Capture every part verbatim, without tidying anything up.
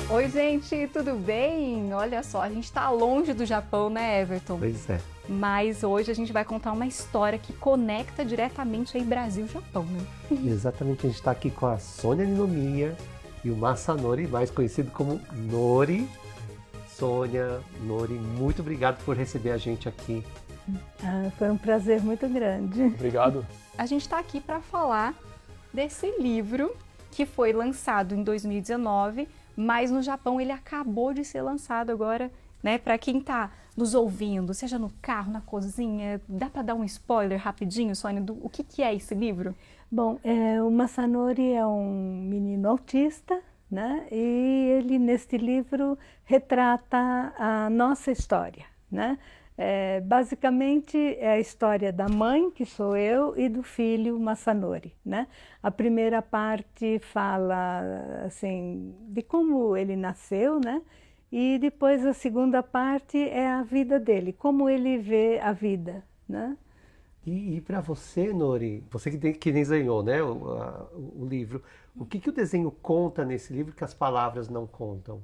Oi, gente, tudo bem? Olha só, a gente está longe do Japão, né, Everton? Pois é. Mas hoje a gente vai contar uma história que conecta diretamente aí Brasil e Japão, né? Exatamente, a gente está aqui com a Sônia Ninomiya e o Masanori, mais conhecido como Nori. Sônia, Nori, muito obrigado por receber a gente aqui. Ah, foi um prazer muito grande. Obrigado. A gente está aqui para falar desse livro que foi lançado em dois mil e dezenove, mas no Japão ele acabou de ser lançado agora, né? Para quem está nos ouvindo, seja no carro, na cozinha, dá para dar um spoiler rapidinho, Sônia, do o que, que é esse livro? Bom, é, o Masanori é um menino autista, né? E ele, neste livro, retrata a nossa história, né? É, basicamente é a história da mãe, que sou eu, e do filho Masanori, né? A primeira parte fala assim de como ele nasceu, né? E depois a segunda parte é a vida dele, como ele vê a vida, né? E, e para você, Nori, você que, tem, que desenhou, né, o, a, o livro, o que, que o desenho conta nesse livro que as palavras não contam?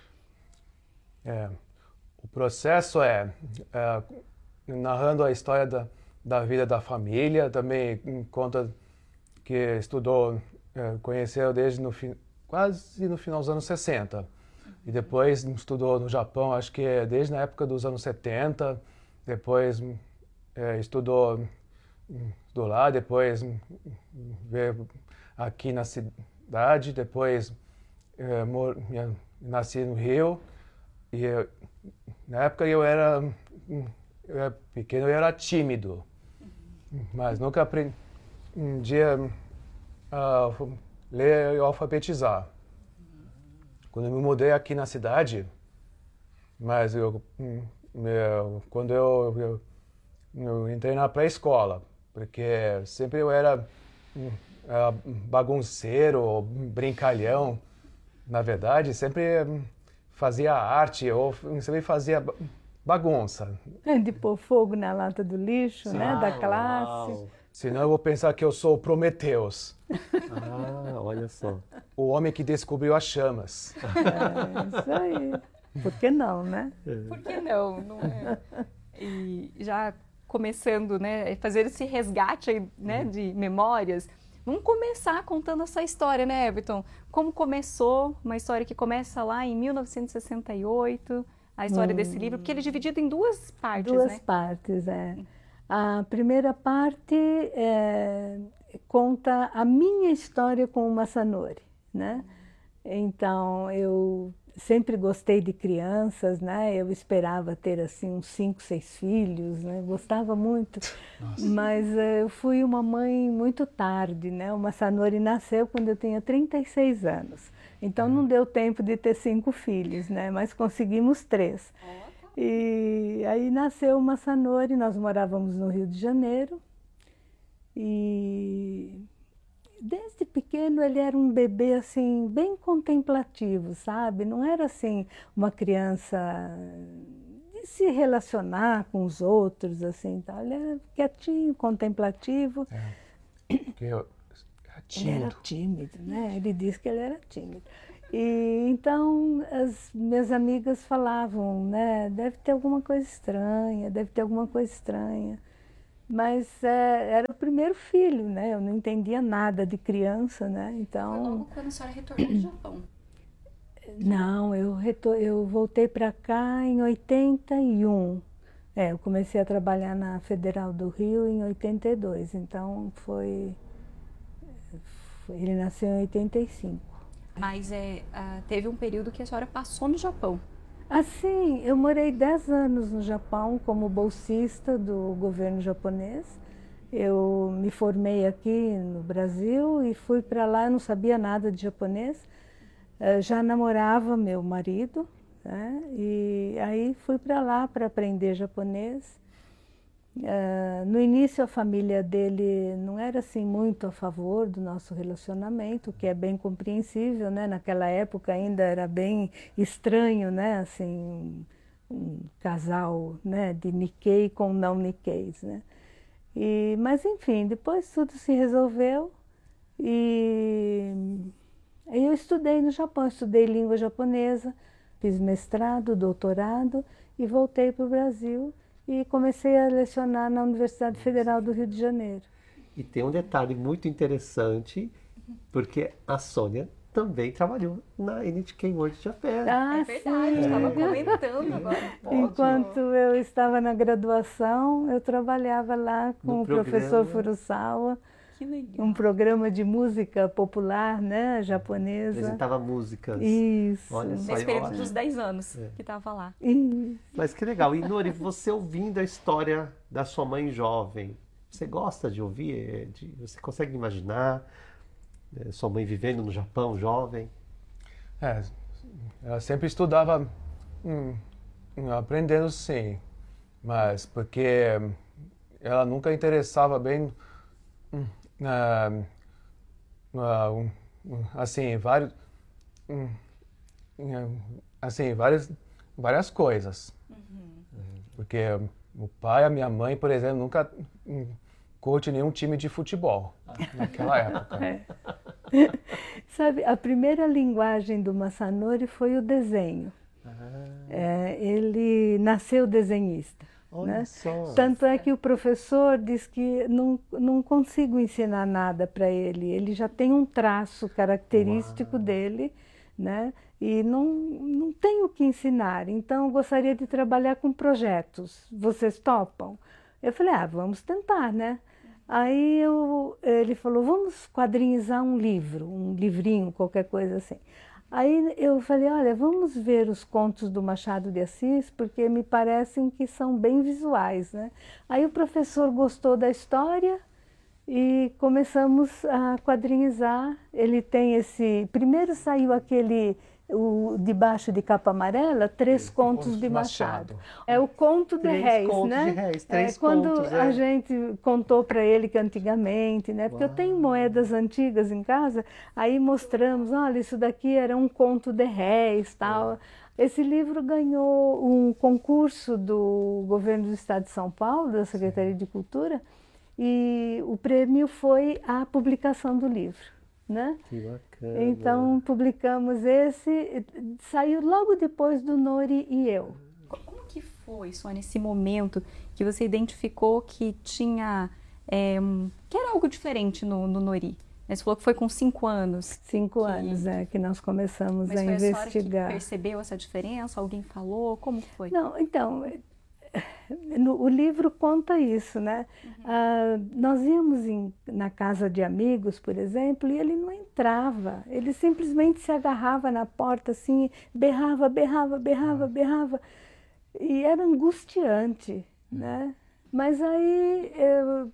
É, o processo é, é narrando a história da, da vida da família, também conta que estudou, é, conheceu desde no fi, quase no final dos anos sessenta. E depois estudou no Japão, acho que é desde a época dos anos setenta, depois é, estudou, estudou lá, depois veio aqui na cidade, depois é, mor, nasci no Rio, e eu, na época eu era, eu era pequeno, eu era tímido, mas nunca aprendi um dia a ler e alfabetizar. Quando eu me mudei aqui na cidade, mas eu, eu, quando eu, eu, eu entrei na pré-escola, porque sempre eu era, era bagunceiro, brincalhão, na verdade, sempre fazia arte ou sempre fazia bagunça. É de pôr fogo na lata do lixo, Sim. né, Ah, da classe. uau. Senão eu vou pensar que eu sou o Prometheus. Ah, olha só. O homem que descobriu as chamas. É isso aí. Por que não, né? Por que não? Não é? E já começando, né, fazer esse resgate aí, né, de memórias, vamos começar contando essa história, né, Everton? Como começou, uma história que começa lá em mil novecentos e sessenta e oito, a história hum. desse livro, porque ele é dividido em duas partes, duas né? Duas partes, é. A primeira parte é, conta a minha história com o Masanori, né? Então, eu sempre gostei de crianças, né? Eu esperava ter, assim, uns cinco, seis filhos, né? Gostava muito. Nossa. Mas uh, eu fui uma mãe muito tarde, né? O Masanori nasceu quando eu tinha trinta e seis anos. Então, não deu tempo de ter cinco filhos, né? Mas conseguimos três. E aí nasceu o Masanori, nós morávamos no Rio de Janeiro. E desde pequeno ele era um bebê assim, bem contemplativo, sabe? Não era assim uma criança de se relacionar com os outros, assim, tá? Ele era quietinho, contemplativo. É, porque eu era tímido. Ele era tímido, né? Ele disse que ele era tímido. E então as minhas amigas falavam, né? Deve ter alguma coisa estranha, deve ter alguma coisa estranha. Mas é, era o primeiro filho, né? Eu não entendia nada de criança, né? Então. Foi logo quando a senhora retornou do Japão? Não, eu, retor... eu voltei para cá em oitenta e um. É, eu comecei a trabalhar na Federal do Rio em oitenta e dois. Então foi. Ele nasceu em oitenta e cinco. Mas é, uh, teve um período que a senhora passou no Japão. Assim, eu morei dez anos no Japão como bolsista do governo japonês. Eu me formei aqui no Brasil e fui para lá, eu não sabia nada de japonês. Uh, já namorava meu marido, né? E aí fui para lá para aprender japonês. Uh, no início a família dele não era assim muito a favor do nosso relacionamento, o que é bem compreensível, né? Naquela época ainda era bem estranho, né? Assim, um casal, né? De Nikkei com não Nikkeis, né? E, mas enfim, depois tudo se resolveu e Aí eu estudei no Japão, estudei língua japonesa, fiz mestrado, doutorado e voltei para o Brasil e comecei a lecionar na Universidade Federal do Rio de Janeiro. E tem um detalhe muito interessante, porque a Sônia também trabalhou na N H K World Japan. Ah, É verdade, sim. estava comentando agora. Enquanto eu estava na graduação, eu trabalhava lá com No o professor programa. Furusawa, Que legal. um programa de música popular, né, japonesa. Apresentava músicas. Isso. Olha só, Nesse período olha. dos dez anos É. que estava lá. Isso. Mas que legal. E Nori, você ouvindo a história da sua mãe jovem, você gosta de ouvir? É, de- você consegue imaginar é, sua mãe vivendo no Japão, jovem? É, ela sempre estudava, hum, hum, aprendendo sim, mas porque ela nunca interessava bem, hum, na, na, um, um, assim, vários, hum, hum, assim, várias, várias coisas. Porque o pai, a minha mãe, por exemplo, nunca hum, curte nenhum time de futebol naquela época. É. Sabe, a primeira linguagem do Masanori foi o desenho. É, ele nasceu desenhista. Olha Né? só. Tanto é que o professor diz que não, não consigo ensinar nada para ele. Ele já tem um traço característico Uau. dele, né? E não, não tenho o que ensinar. Então, eu gostaria de trabalhar com projetos. Vocês topam? Eu falei, ah, vamos tentar, né? Aí eu, ele falou, vamos quadrinhizar um livro, um livrinho, qualquer coisa assim. Aí eu falei, olha, vamos ver os contos do Machado de Assis, porque me parecem que são bem visuais, né? Aí o professor gostou da história e começamos a quadrinhizar. Ele tem esse... Primeiro saiu aquele, o debaixo de capa amarela, Três Contos de Machado. É o conto de Três réis, contos né? de réis, três é, quando contos, é. a gente contou para ele que antigamente, né? Porque eu tenho moedas antigas em casa, aí mostramos, olha, isso daqui era um conto de réis, tal. Esse livro ganhou um concurso do governo do estado de São Paulo, da Secretaria de Cultura, e o prêmio foi a publicação do livro, né? Que bacana. Então publicamos esse, saiu logo depois do Nori e eu. Como que foi, Sônia, esse momento que você identificou que tinha, é, um- que era algo diferente no, no Nori? Né? Você falou que foi com cinco anos. Cinco Que- anos é que nós começamos Mas a foi a senhora investigar. que percebeu essa diferença? Alguém falou? Como foi? Não, então, no- o livro conta isso, né? Ah, nós íamos em- na casa de amigos, por exemplo, e ele não entrava. Ele simplesmente se agarrava na porta assim, berrava, berrava, berrava, berrava. E era angustiante, né? Mas aí eu,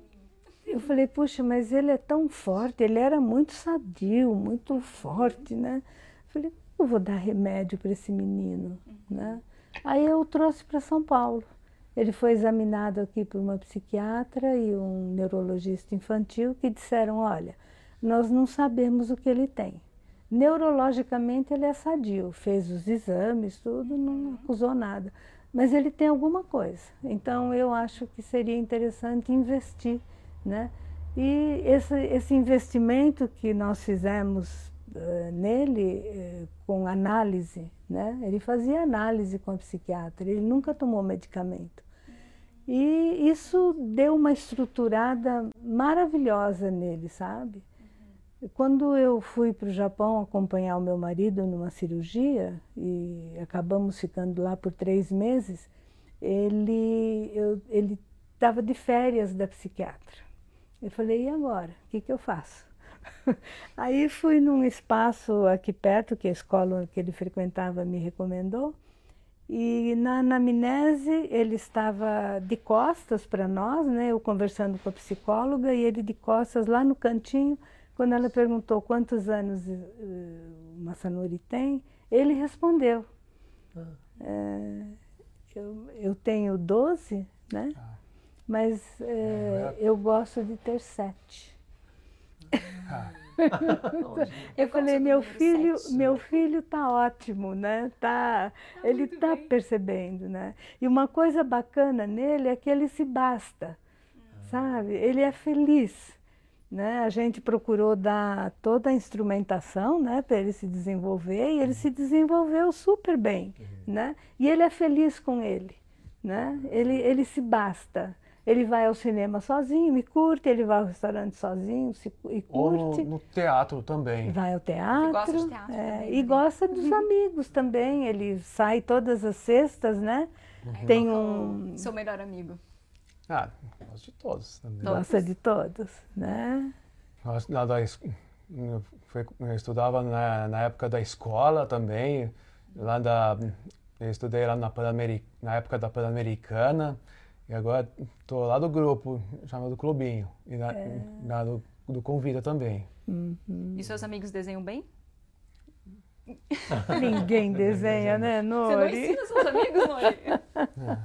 eu falei, puxa, mas ele é tão forte, ele era muito sadio, muito forte, né? Falei, eu vou dar remédio para esse menino, né? Aí eu o trouxe para São Paulo. Ele foi examinado aqui por uma psiquiatra e um neurologista infantil que disseram, olha, nós não sabemos o que ele tem. Neurologicamente ele é sadio, fez os exames, tudo, não acusou nada. Mas ele tem alguma coisa. Então eu acho que seria interessante investir, né? E esse, esse investimento que nós fizemos uh, nele, uh, com análise, né? Ele fazia análise com a psiquiatra, ele nunca tomou medicamento. E isso deu uma estruturada maravilhosa nele, sabe? Quando eu fui para o Japão acompanhar o meu marido numa cirurgia, e acabamos ficando lá por três meses, ele eu, ele estava de férias da psiquiatra. Eu falei, e agora? O que, que eu faço? Aí fui num espaço aqui perto, que a escola que ele frequentava me recomendou, e na anamnese ele estava de costas para nós, né? Eu conversando com a psicóloga e ele de costas lá no cantinho. Quando ela perguntou quantos anos uh, o Masanori tem, ele respondeu. Ah. É, eu, eu tenho doze, né? Ah. Mas é, eu gosto de ter sete. Ah. Eu falei, meu filho, meu filho tá ótimo, né? Tá, tá ele tá bem. Percebendo, né? E uma coisa bacana nele é que ele se basta, hum. sabe? Ele é feliz. né? A gente procurou dar toda a instrumentação, né, para ele se desenvolver, e ele se desenvolveu super bem, né? E ele é feliz com ele, né? Ele, ele se basta. Ele vai ao cinema sozinho e curte, ele vai ao restaurante sozinho se, e Ou curte. no, no teatro também. Vai ao teatro. E gosta de teatro é, também, e né? gosta dos amigos também. Ele sai todas as sextas, né? Uhum. Tem Qual um... é o seu melhor amigo? Ah, gosto de todos também. Todos. Gosta de todos, né? Gosto da, da, es- foi- eu estudava na, na época da escola também, lá da, eu estudei lá na, Pan-Ameri- na época da Pan-Americana, e agora estou lá do grupo, chamado Clubinho, e na, na do, do Convida também. E seus amigos desenham bem? Ninguém desenha, né, Você não Nori? ensina seus amigos, Nori?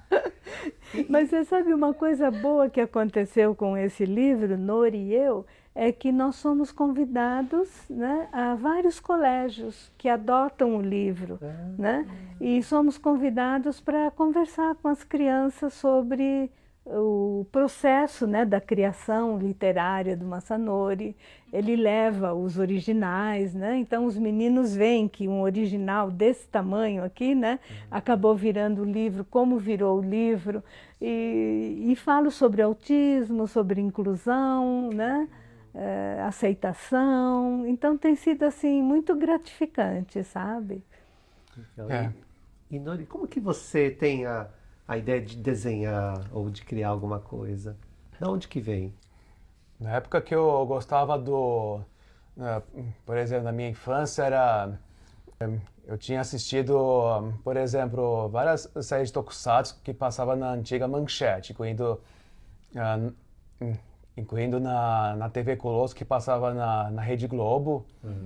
Mas você sabe uma coisa boa que aconteceu com esse livro, Nori e eu, é que nós somos convidados, né, a vários colégios que adotam o livro, né? E somos convidados para conversar com as crianças sobre o processo, né, da criação literária do Masanori. Ele leva os originais, né? Então os meninos veem que um original desse tamanho aqui, né, acabou virando o livro, como virou o livro, e, e falo sobre autismo, sobre inclusão, né, eh, aceitação. Então tem sido assim muito gratificante, sabe? Então, É. E, e Nori, como que você tem a, a ideia de desenhar ou de criar alguma coisa? De onde que vem? Na época que eu gostava do, eh, por exemplo, na minha infância era, eh, eu tinha assistido, por exemplo, várias séries de tokusatsu que passavam na antiga Manchete, incluindo, ah, n- incluindo na, na T V Colosso, que passava na, na Rede Globo,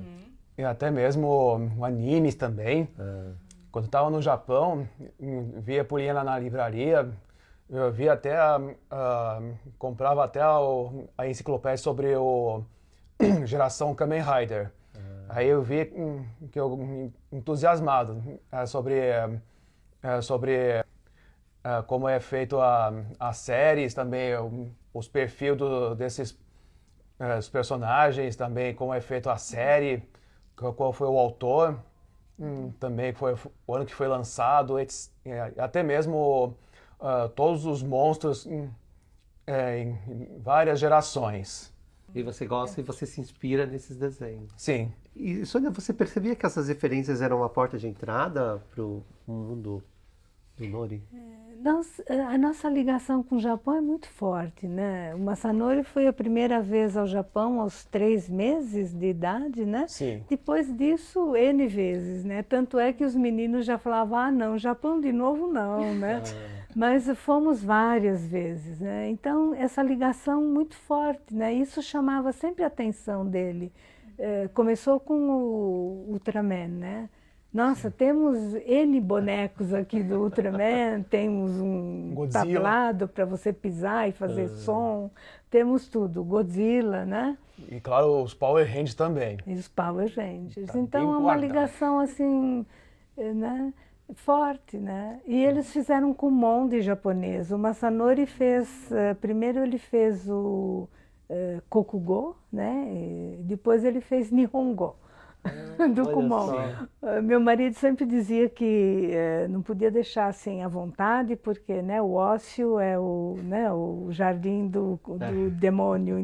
e até mesmo animes também. Ah, Quando estava no Japão, hum, via por ir lá na livraria, eu via até, a- a- comprava até a, o- a enciclopédia sobre o Geração Kamen Rider. Aí eu vi hum, que eu me entusiasmado eh, sobre, eh, sobre eh, como é feito a, as séries também, o- os perfis do, desses eh, os personagens também, como é feito a série, qual qual foi o autor. Hum, também foi o ano que foi lançado, ets- é, até mesmo ah, todos os monstros hum, é, em, em várias gerações. e você gosta e você se inspira nesses desenhos. Sim, E, Sônia, você percebia que essas referências eram uma porta de entrada para o mundo do Nori? Nós, a nossa ligação com o Japão é muito forte, né? O Masanori foi a primeira vez ao Japão aos três meses de idade, né? sim. Depois disso, N vezes, né? Tanto é que os meninos já falavam, ah, não, Japão de novo não, né? Mas fomos várias vezes, né? Então, essa ligação muito forte, né? Isso chamava sempre a atenção dele. Eh, começou com o Ultraman, né? Nossa, temos N bonecos aqui do Ultraman, temos um Godzilla. tablado para você pisar e fazer som, temos tudo, Godzilla, né? E claro, os Power Rangers também. E os Power Rangers. Tá Então bem é uma guardado. ligação assim, eh, né? Forte, né? E eles fizeram com o Monde japonês. O Masanori fez, eh, primeiro ele fez o eh, Kokugo, né? E depois ele fez Nihongo. Do olha Kumon. só. Uh, Meu marido sempre dizia que eh, não podia deixar assim à vontade, porque, né, o ócio é o, né, o jardim do, do demônio.